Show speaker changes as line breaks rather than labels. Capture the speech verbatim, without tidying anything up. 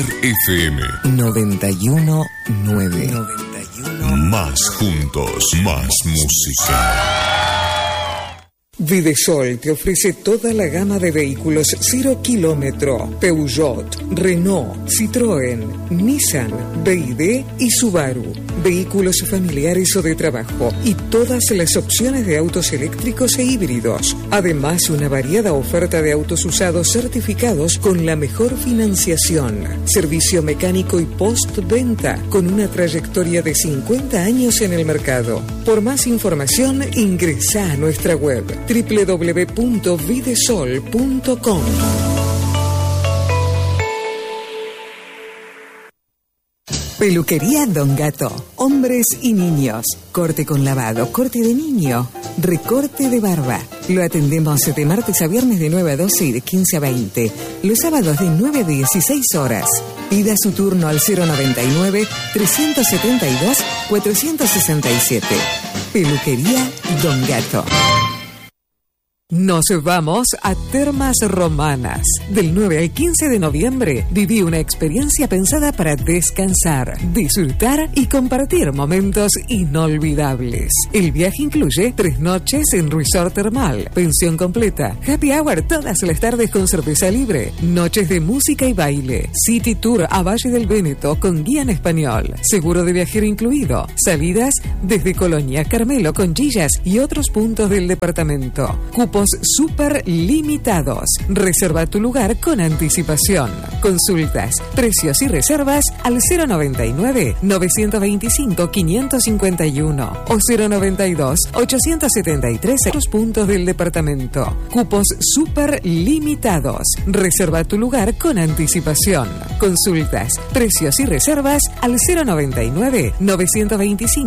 F M
noventa y uno nueve.
Más juntos, más música.
Videsol te ofrece toda la gama de vehículos cero kilómetro, Peugeot, Renault, Citroën, Nissan, B Y D y Subaru. Vehículos familiares o de trabajo y todas las opciones de autos eléctricos e híbridos. Además, una variada oferta de autos usados certificados con la mejor financiación. Servicio mecánico y postventa con una trayectoria de cincuenta años en el mercado. Por más información, ingresa a nuestra web doble u doble u doble u punto videsol punto com.
Peluquería Don Gato. Hombres y niños. Corte con lavado, corte de niño, recorte de barba. Lo atendemos de martes a viernes de nueve a doce y de quince a veinte. Los sábados de nueve a dieciséis horas. Pida su turno al cero noventa y nueve, trescientos setenta y dos, cuatrocientos sesenta y siete. Peluquería Don Gato.
Nos vamos a Termas Romanas. Del nueve al quince de noviembre, viví una experiencia pensada para descansar, disfrutar y compartir momentos inolvidables. El viaje incluye tres noches en resort termal, pensión completa, happy hour todas las tardes con cerveza libre, noches de música y baile, city tour a Valle del Véneto con guía en español, seguro de viajero incluido, salidas desde Colonia, Carmelo, Conchillas y otros puntos del departamento. Cupos super limitados. Reserva tu lugar con anticipación. Consultas, precios y reservas al cero noventa y nueve, novecientos veinticinco, quinientos cincuenta y uno o cero noventa y dos, ochocientos setenta y tres otros puntos del departamento. Cupos super limitados. Reserva tu lugar con anticipación. Consultas, precios y reservas al cero noventa y nueve, novecientos veinticinco